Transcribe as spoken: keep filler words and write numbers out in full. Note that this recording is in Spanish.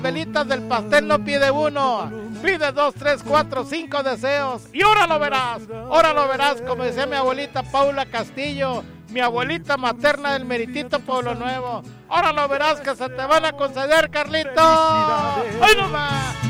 velitas del pastel no pide uno, pide dos, tres, cuatro, cinco deseos y ahora lo verás, ahora lo verás, como decía mi abuelita Paula Castillo, mi abuelita materna del Meritito Pueblo Nuevo. Ahora lo verás que se te van a conceder, Carlito. ¡Ay, no más!